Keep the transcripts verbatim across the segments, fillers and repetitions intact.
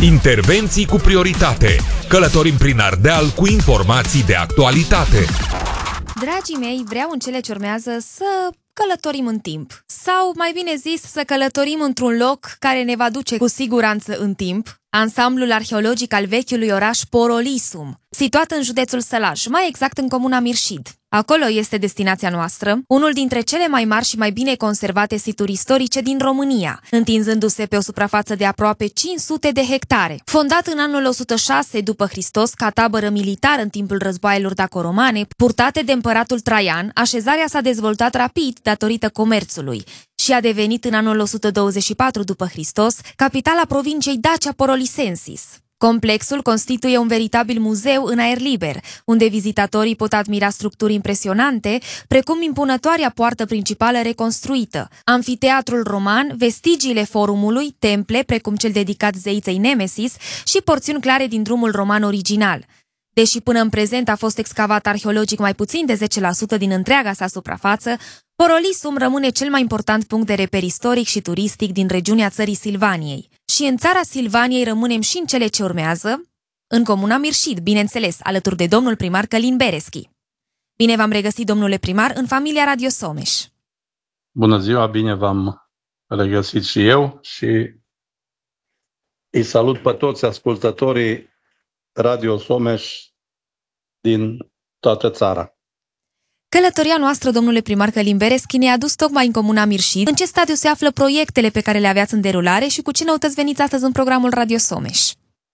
Intervenții cu prioritate. Călătorim prin Ardeal cu informații de actualitate. Dragii mei, vreau în cele ce urmează să călătorim în timp. Sau, mai bine zis, să călătorim într-un loc care ne va duce cu siguranță în timp. Ansamblul arheologic al vechiului oraș Porolisum, situat în județul Sălaj, mai exact în comuna Mirșid. Acolo este destinația noastră, unul dintre cele mai mari și mai bine conservate situri istorice din România, întinzându-se pe o suprafață de aproape cinci sute de hectare. Fondat în anul o sută șase după Hristos ca tabără militară în timpul războaielor daco-romane, purtate de împăratul Traian, așezarea s-a dezvoltat rapid datorită comerțului și a devenit în anul o sută douăzeci și patru după Hristos capitala provinciei Dacia Porolisensis. Complexul constituie un veritabil muzeu în aer liber, unde vizitatorii pot admira structuri impresionante, precum impunătoarea poartă principală reconstruită, amfiteatrul roman, vestigiile forumului, temple, precum cel dedicat zeiței Nemesis și porțiuni clare din drumul roman original. Deși până în prezent a fost excavat arheologic mai puțin de zece la sută din întreaga sa suprafață, Porolisum rămâne cel mai important punct de reper istoric și turistic din regiunea țării Silvaniei. Și în țara Silvaniei rămânem și în cele ce urmează, în comuna Mirșid, bineînțeles, alături de domnul primar Călin Bereschi. Bine v-am regăsit, domnule primar, în familia Radio Someș. Bună ziua, bine v-am regăsit și eu și îi salut pe toți ascultătorii Radio Someș din toată țara. Călătoria noastră, domnule primar Călin Bereschi, ne-a dus tocmai în comuna Mirșid. În ce stadiu se află proiectele pe care le aveați în derulare și cu ce noutăți veniți astăzi în programul Radio Someș?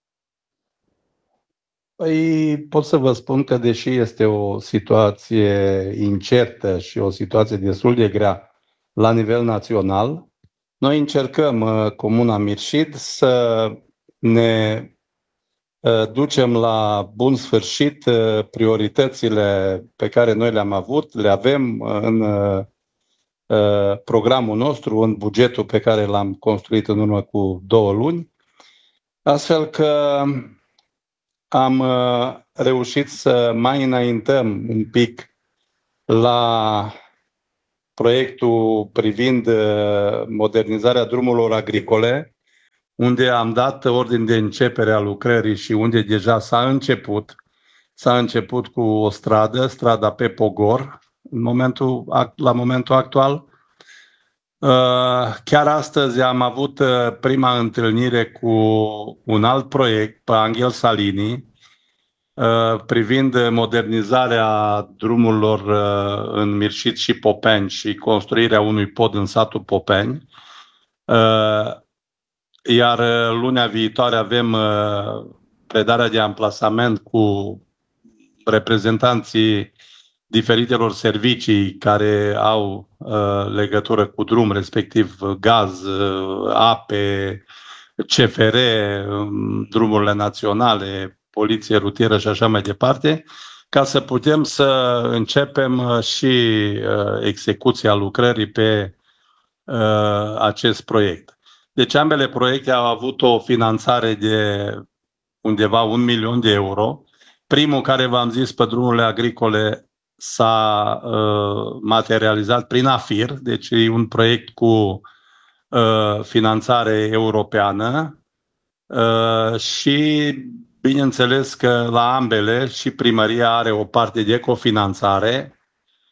Păi pot să vă spun că deși este o situație incertă și o situație destul de grea la nivel național, noi încercăm, comuna Mirșid, să ne ducem la bun sfârșit prioritățile pe care noi le-am avut, le avem în programul nostru, în bugetul pe care l-am construit în urmă cu două luni, astfel că am reușit să mai înaintăm un pic la proiectul privind modernizarea drumurilor agricole, unde am dat ordin de începere a lucrării și unde deja s-a început. S-a început cu o stradă, strada pe Pogor, în momentul, la momentul actual. Chiar astăzi am avut prima întâlnire cu un alt proiect, pe Angel Salini, privind modernizarea drumurilor în Mirșid și Popeni și construirea unui pod în satul Popeni. Iar lunea viitoare avem predarea de amplasament cu reprezentanții diferitelor servicii care au legătură cu drum, respectiv gaz, ape, C F R, drumurile naționale, poliție rutieră și așa mai departe, ca să putem să începem și execuția lucrării pe acest proiect. Deci ambele proiecte au avut o finanțare de undeva un milion de euro. Primul, care v-am zis, pe drumurile agricole, s-a uh, materializat prin AFIR, deci e un proiect cu uh, finanțare europeană uh, și bineînțeles că la ambele și primăria are o parte de cofinanțare.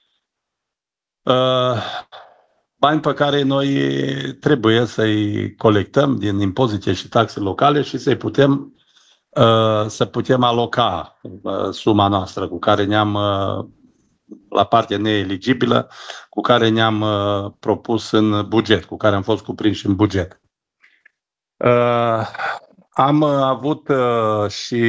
Uh, Bani pe care noi trebuie să-i colectăm din impozite și taxe locale și să-i putem, să putem aloca suma noastră cu care ne-am, la partea neeligibilă, cu care ne-am propus în buget, cu care am fost cuprinși în buget. Am avut și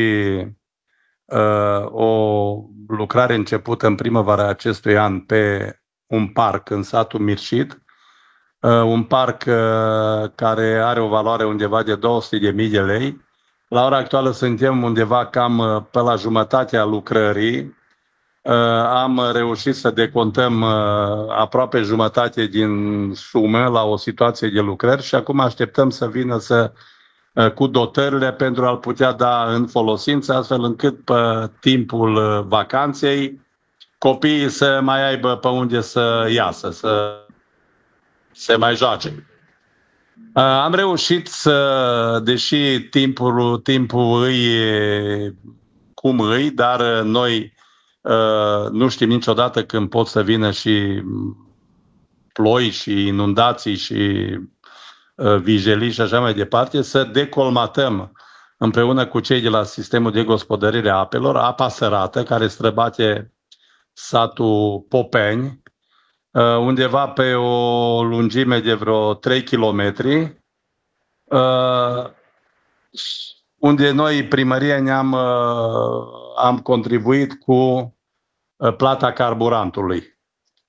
o lucrare începută în primăvara acestui an pe un parc în satul Mirșid, un parc care are o valoare undeva de două sute de mii de lei. La ora actuală suntem undeva cam pe la jumătatea lucrării. Am reușit să decontăm aproape jumătate din sumă la o situație de lucrări și acum așteptăm să vină să, cu dotările pentru a-l putea da în folosință, astfel încât pe timpul vacanței copiii să mai aibă pe unde să iasă, să se mai joace. Am reușit să, deși timpul, timpul îi cum îi, dar noi nu știm niciodată când pot să vină și ploi și inundații și vijelii și așa mai departe, să decolmatăm împreună cu cei de la sistemul de gospodărire a apelor, apa sărată care străbate satul Popeni, undeva pe o lungime de vreo trei kilometri, unde noi, primăria, ne-am am contribuit cu plata carburantului.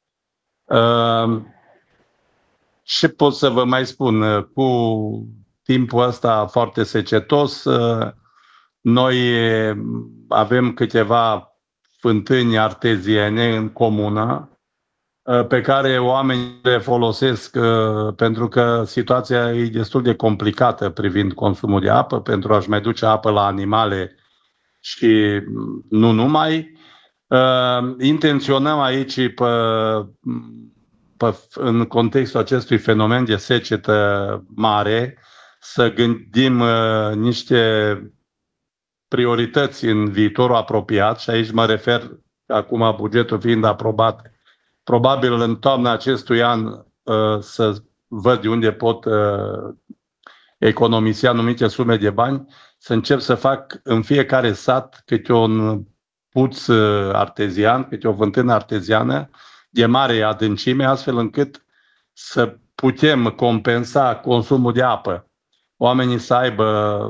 Ce pot să vă mai spun? Cu timpul ăsta foarte secetos, noi avem câteva fântâni arteziene în comună pe care oamenii le folosesc pentru că situația e destul de complicată privind consumul de apă, pentru a-și mai duce apă la animale și nu numai. Intenționăm aici, pe, pe, în contextul acestui fenomen de secetă mare, să gândim niște priorități în viitorul apropiat și aici mă refer, acum bugetul fiind aprobat, probabil în toamna acestui an să văd de unde pot economisi anumite sume de bani, să încep să fac în fiecare sat câte un puț artezian, câte o fântână arteziană de mare adâncime, astfel încât să putem compensa consumul de apă. Oamenii să aibă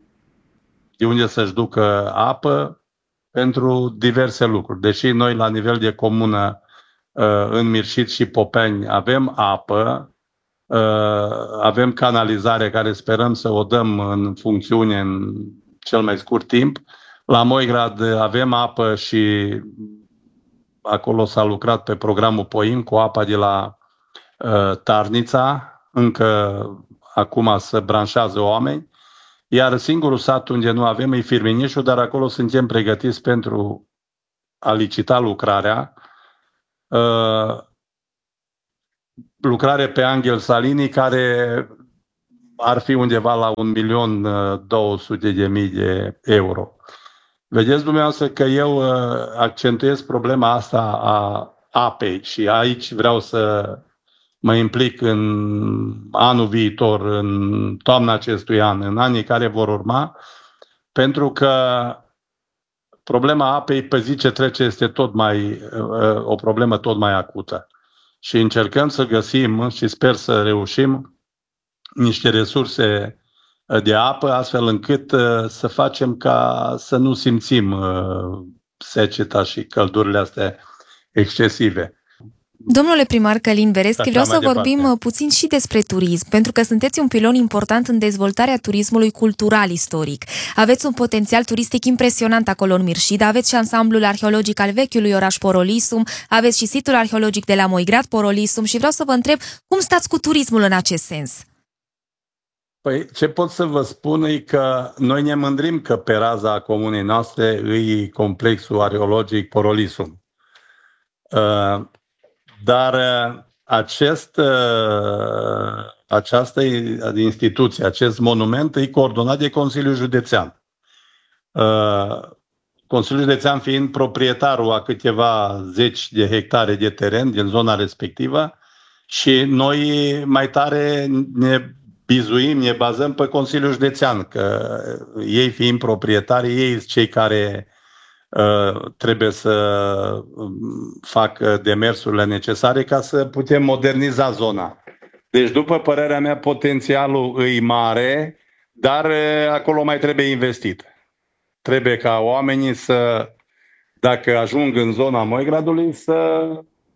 de unde să-și ducă apă pentru diverse lucruri. Deși noi la nivel de comună în Mirșit și Popeni avem apă, avem canalizare care sperăm să o dăm în funcțiune în cel mai scurt timp. La Moigrad avem apă și acolo s-a lucrat pe programul POIM cu apa de la Tarnița. Încă acum se branșează oameni. Iar singurul sat unde nu avem e Firminișul, dar acolo suntem pregătiți pentru a licita lucrarea. Uh, lucrare pe Angel Salini, care ar fi undeva la un milion două sute de mii de euro. Vedeți dumneavoastră că eu uh, accentuez problema asta a apei și aici vreau să mă implic în anul viitor, în toamna acestui an, în anii care vor urma, pentru că problema apei pe zi ce trece este tot mai, o problemă tot mai acută. Și încercăm să găsim și sper să reușim niște resurse de apă, astfel încât să facem ca să nu simțim seceta și căldurile astea excesive. Domnule primar Călin Vereschi, Așa vreau să mai vorbim departe. puțin și despre turism, pentru că sunteți un pilon important în dezvoltarea turismului cultural istoric. Aveți un potențial turistic impresionant acolo în Mirșid, aveți și ansamblul arheologic al vechiului oraș Porolisum, aveți și situl arheologic de la Moigrad Porolisum și vreau să vă întreb cum stați cu turismul în acest sens? Păi, ce pot să vă spun e că noi ne mândrim că pe raza comunei noastre e complexul arheologic Porolisum. Uh, Dar acest, această instituție, acest monument, e coordonat de Consiliul Județean. Consiliul Județean fiind proprietarul a câteva zeci de hectare de teren din zona respectivă și noi mai tare ne bizuim, ne bazăm pe Consiliul Județean, că ei fiind proprietari, ei sunt cei care trebuie să facă demersurile necesare ca să putem moderniza zona. Deci, după părerea mea, potențialul e mare, dar acolo mai trebuie investit. Trebuie ca oamenii să, dacă ajung în zona Moigradului, să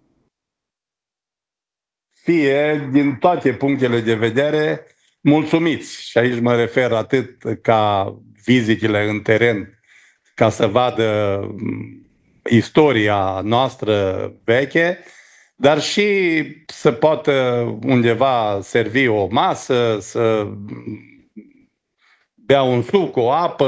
fie, din toate punctele de vedere, mulțumiți. Și aici mă refer atât ca vizitele în teren, ca să vadă istoria noastră veche, dar și să poată undeva servi o masă, să bea un suc, o apă,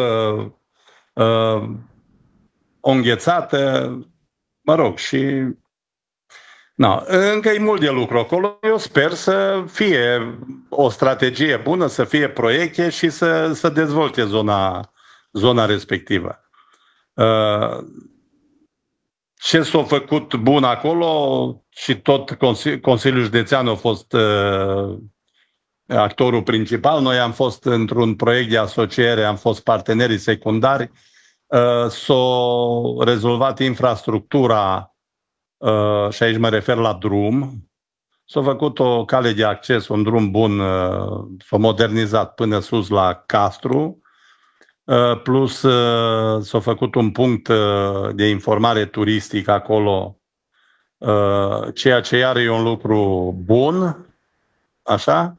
o înghețată, mă rog, și No, încă e mult de lucru acolo. Eu sper să fie o strategie bună, să fie proiecte și să, să dezvolte zona, zona respectivă. Ce s-a făcut bun acolo și tot Consiliul Județean a fost actorul principal. Noi am fost într-un proiect de asociere, am fost partenerii secundari. S-a rezolvat infrastructura și aici mă refer la drum. S-a făcut o cale de acces, un drum bun, s-a modernizat până sus la Castru, plus s-a făcut un punct de informare turistic acolo, ceea ce iar e un lucru bun, așa.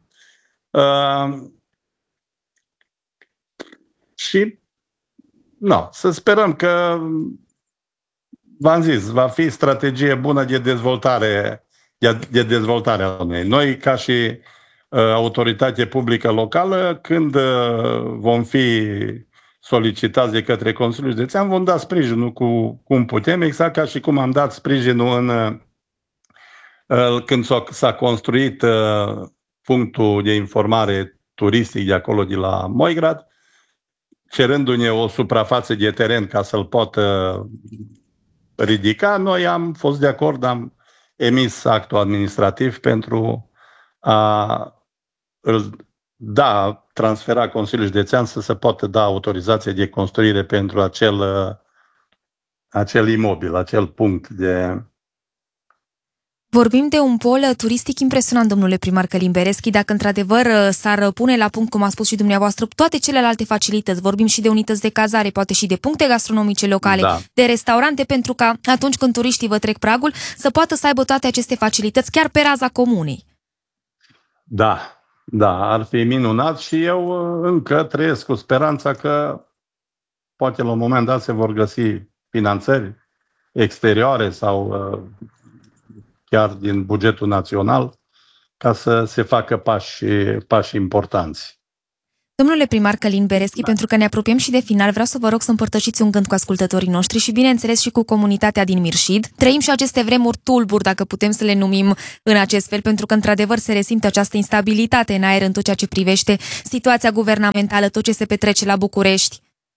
Și no, să sperăm că, v-am zis, va fi strategie bună de dezvoltare, de dezvoltare a noi. Noi, ca și uh, autoritate publică locală, când uh, vom fi solicitați de către Consiliul Județean, vom da sprijinul cu cum putem, exact ca și cum am dat sprijinul în, uh, când s-a, s-a construit uh, punctul de informare turistic de acolo, de la Moigrad, cerându-ne o suprafață de teren ca să-l poată ridica. Noi am fost de acord, am emis actul administrativ pentru a îl da, transfera Consiliul Județean să se poată da autorizație de construire pentru acel, acel imobil, acel punct de... Vorbim de un pol turistic impresionant, domnule primar Călin Bereschi, dacă într-adevăr s-ar pune la punct, cum a spus și dumneavoastră, toate celelalte facilități. Vorbim și de unități de cazare, poate și de puncte gastronomice locale, da, de restaurante, pentru ca atunci când turiștii vă trec pragul să poată să aibă toate aceste facilități chiar pe raza comunei. Da, da, ar fi minunat și eu încă trăiesc cu speranța că poate la un moment dat se vor găsi finanțări exterioare sau chiar din bugetul național, ca să se facă pași, pași importanți. Domnule primar Călin Bereschi, da, pentru că ne apropiem și de final, vreau să vă rog să împărtășiți un gând cu ascultătorii noștri și, bineînțeles, și cu comunitatea din Mirșid. Trăim și aceste vremuri tulburi, dacă putem să le numim în acest fel, pentru că, într-adevăr, se resimte această instabilitate în aer în tot ceea ce privește situația guvernamentală, tot ce se petrece la București.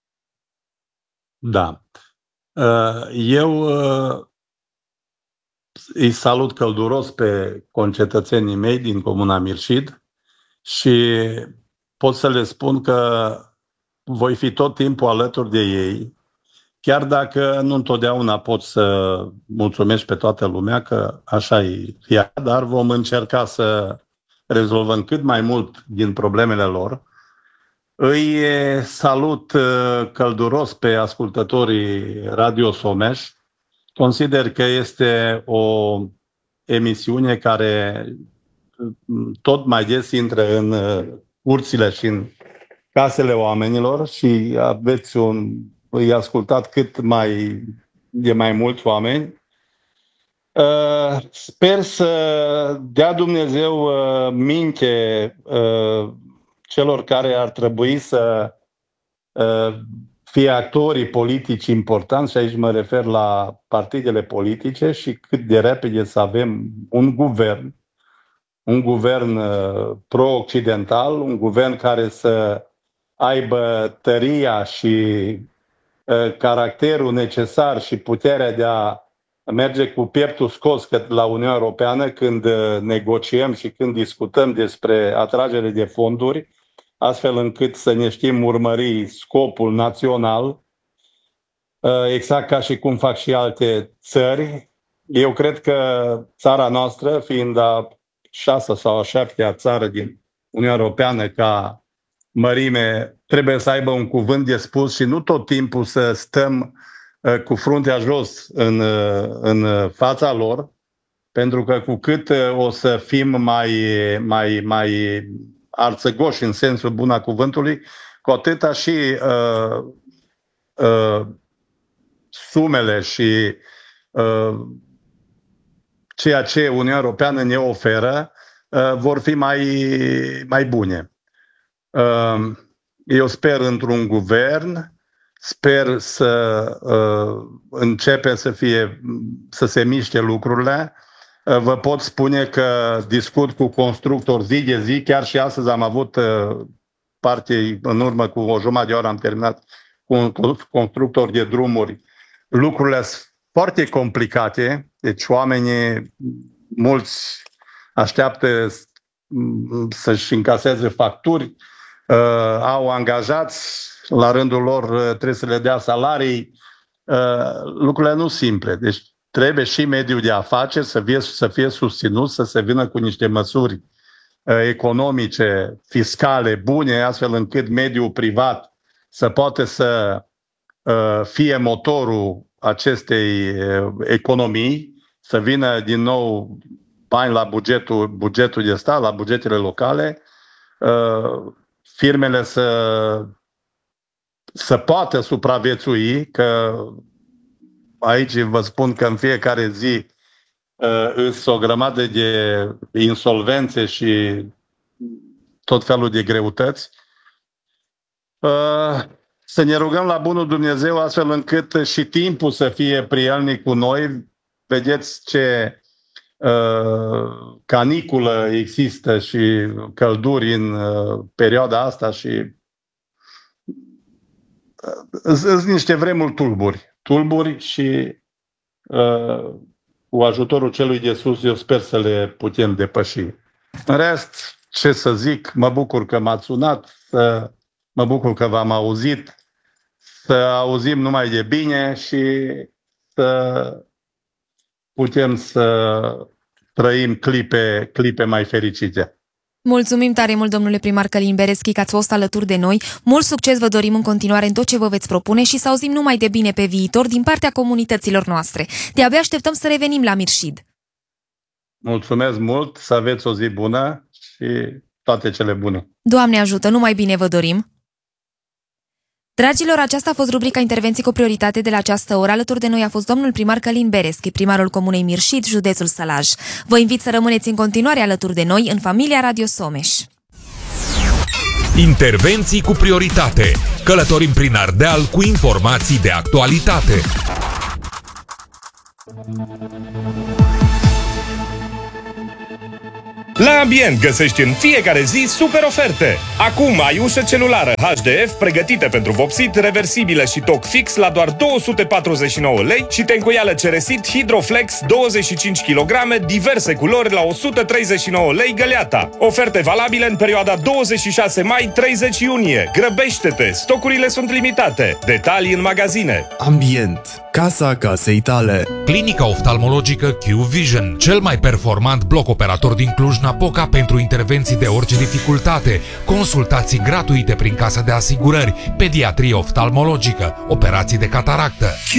Da. Eu îi salut călduros pe concetățenii mei din comuna Mirșid și pot să le spun că voi fi tot timpul alături de ei, chiar dacă nu întotdeauna pot să mulțumesc pe toată lumea, că așa e ea, dar vom încerca să rezolvăm cât mai mult din problemele lor. Îi salut călduros pe ascultătorii Radio Someș. Consider că este o emisiune care tot mai des intră în curțile și în casele oamenilor și aveți un, îi ascultat cât mai de mai mulți oameni. Sper să dea Dumnezeu minte celor care ar trebui să fie actorii politici importanți, și aici mă refer la partidele politice, și cât de repede să avem un guvern, un guvern pro-occidental, un guvern care să aibă tăria și caracterul necesar și puterea de a merge cu pieptul scos la Uniunea Europeană când negociem și când discutăm despre atragere de fonduri, astfel încât să ne știm urmări scopul național, exact ca și cum fac și alte țări. Eu cred că țara noastră, fiind a șasea sau a șaptea țară din Uniunea Europeană ca mărime, trebuie să aibă un cuvânt de spus și nu tot timpul să stăm cu fruntea jos în, în fața lor, pentru că cu cât o să fim mai, mai, mai arțăgoși în sensul bun a cuvântului, cu atâta și uh, uh, sumele și uh, ceea ce Uniunea Europeană ne oferă uh, vor fi mai, mai bune. Uh, eu sper într-un guvern, sper să uh, începe să fie, să se miște lucrurile. Vă pot spune că discut cu constructori zi de zi, chiar și astăzi am avut parte, în urmă cu o jumătate de oră am terminat cu un constructor de drumuri. Lucrurile sunt foarte complicate, deci oamenii, mulți așteaptă să-și încaseze facturi, au angajați, la rândul lor trebuie să le dea salarii. Lucrurile nu simple, deci trebuie și mediul de afaceri să fie, să fie susținut, să se vină cu niște măsuri economice, fiscale, bune, astfel încât mediul privat să poate să fie motorul acestei economii, să vină din nou bani la bugetul, bugetul de stat, la bugetele locale, firmele să, să poată supraviețui, că aici vă spun că în fiecare zi sunt o grămadă de insolvențe și tot felul de greutăți. Să ne rugăm la bunul Dumnezeu astfel încât și timpul să fie prielnic cu noi. Vedeți ce caniculă există și călduri în perioada asta și sunt niște vremuri tulburi. Tulburi și cu ajutorul celui de sus eu sper să le putem depăși. În rest, ce să zic, mă bucur că m-ați sunat, să, mă bucur că v-am auzit, să auzim numai de bine și să putem să trăim clipe, clipe mai fericite. Mulțumim tare mult, domnule primar Călin Bereschi, că ați fost alături de noi. Mult succes vă dorim în continuare în tot ce vă veți propune și să auzim numai de bine pe viitor din partea comunităților noastre. De-abia așteptăm să revenim la Mirșid. Mulțumesc mult, să aveți o zi bună și toate cele bune. Doamne ajută, numai bine vă dorim. Dragilor, aceasta a fost rubrica Intervenții cu prioritate de la această oră. Alături de noi a fost domnul primar Călin Bereschi, primarul comunei Mirșid, județul Sălaj. Vă invit să rămâneți în continuare alături de noi în familia Radio Someș. Intervenții cu prioritate. Călătorim prin Ardeal cu informații de actualitate. La Ambient găsești în fiecare zi super oferte. Acum ai ușă celulară H D F pregătită pentru vopsit, reversibilă și toc fix la doar două sute patruzeci și nouă lei și tencuială Ceresit Hydroflex douăzeci și cinci kilograme, diverse culori la o sută treizeci și nouă lei găleata. Oferte valabile în perioada douăzeci și șase mai - treizeci iunie. Grăbește-te, stocurile sunt limitate. Detalii în magazine. Ambient. Casa casei tale. Clinica oftalmologică Q Vision, cel mai performant bloc operator din Cluj-Napoca pentru intervenții de orice dificultate, consultații gratuite prin casa de asigurări, pediatrie oftalmologică, operații de cataractă.